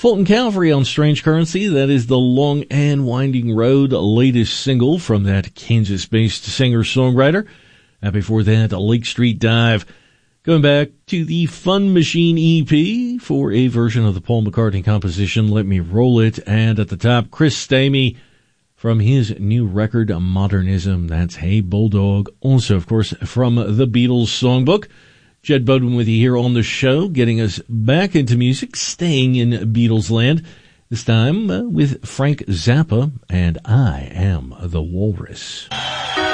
Fulton Calvary on Strange Currency. That is the Long and Winding Road latest single from that Kansas-based singer-songwriter. Before that, Lake Street Dive. Going back to the Fun Machine EP for a version of the Paul McCartney composition, Let Me Roll It. And at the top, Chris Stamey from his new record, Modernism. That's Hey Bulldog. Also, of course, from the Beatles songbook. Jed Bowden with you here on the show, getting us back into music, staying in Beatles land. This time with Frank Zappa and I Am the Walrus.